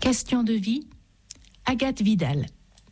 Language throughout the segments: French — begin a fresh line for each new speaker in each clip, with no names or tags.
Question de vie, Agathe Vidal.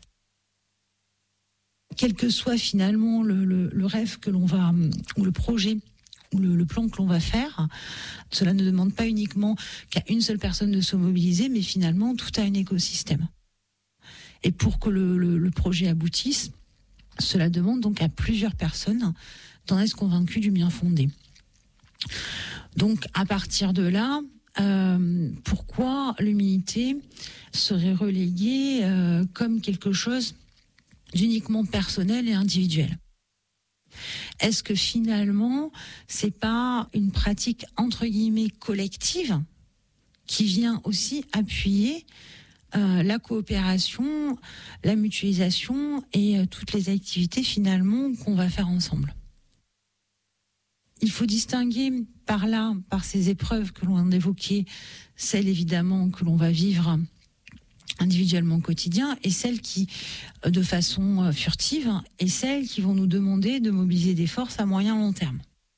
Quel que soit finalement le rêve que l'on va, ou le projet, ou le plan que l'on va faire, cela ne demande pas uniquement qu'à une seule personne de se mobiliser, mais finalement tout a un écosystème. Et pour que le projet aboutisse, cela demande donc à plusieurs personnes d'en être convaincues du bien fondé. Donc à partir de là, pourquoi l'humilité serait reléguée comme quelque chose d'uniquement personnel et individuel? Est-ce que finalement, c'est pas une pratique entre guillemets collective qui vient aussi appuyer la coopération, la mutualisation et toutes les activités finalement qu'on va faire ensemble? Il faut distinguer par ces épreuves que l'on a évoquées, celles évidemment que l'on va vivre individuellement au quotidien et celles qui, de façon furtive, et celles qui vont nous demander de mobiliser des forces à moyen long terme.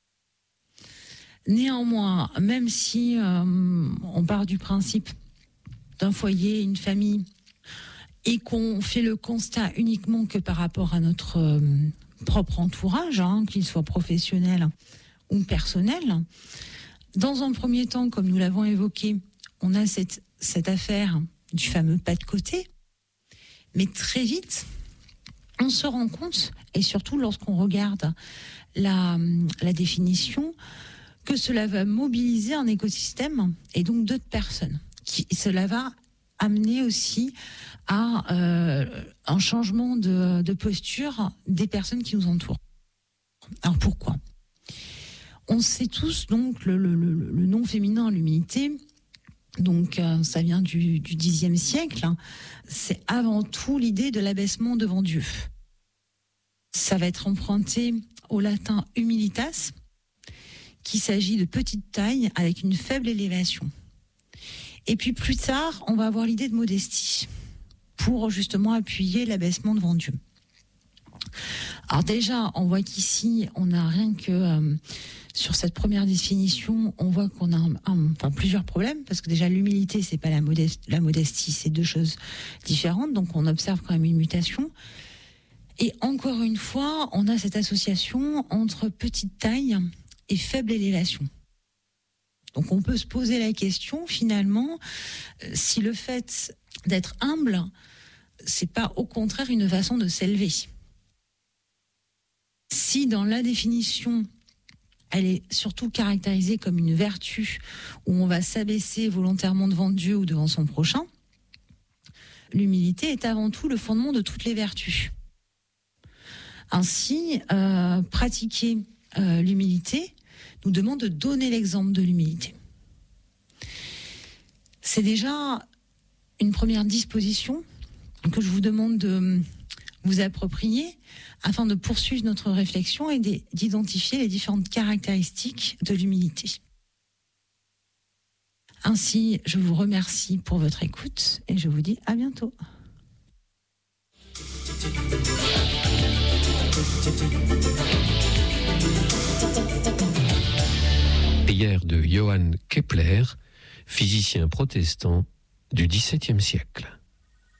Néanmoins, même si on part du principe d'un foyer, une famille, et qu'on fait le constat uniquement que par rapport à notre propre entourage, qu'il soit professionnel ou personnel, dans un premier temps, comme nous l'avons évoqué, on a cette affaire du fameux pas de côté, mais très vite, on se rend compte, et surtout lorsqu'on regarde la définition, que cela va mobiliser un écosystème et donc d'autres personnes. Cela va amener aussi à un changement de posture des personnes qui nous entourent. Alors pourquoi ? On sait tous donc le nom féminin, l'humilité. Donc ça vient du Xe siècle. C'est avant tout l'idée de l'abaissement devant Dieu. Ça va être emprunté au latin humilitas, qu'il s'agit de petite taille avec une faible élévation. Et puis plus tard, on va avoir l'idée de modestie pour justement appuyer l'abaissement devant Dieu. Alors déjà, on voit qu'ici, on n'a rien que sur cette première définition, on voit qu'on a plusieurs problèmes, parce que déjà l'humilité, c'est pas la modestie, c'est deux choses différentes, donc on observe quand même une mutation. Et encore une fois, on a cette association entre petite taille et faible élévation. Donc on peut se poser la question finalement si le fait d'être humble, c'est pas au contraire une façon de s'élever. Si dans la définition, elle est surtout caractérisée comme une vertu où on va s'abaisser volontairement devant Dieu ou devant son prochain, l'humilité est avant tout le fondement de toutes les vertus. Ainsi, pratiquer l'humilité nous demande de donner l'exemple de l'humilité. C'est déjà une première disposition que je vous demande de vous approprier afin de poursuivre notre réflexion et d'identifier les différentes caractéristiques de l'humilité. Ainsi, je vous remercie pour votre écoute et je vous dis à bientôt.
Prière de Johann Kepler, physicien protestant du XVIIe siècle.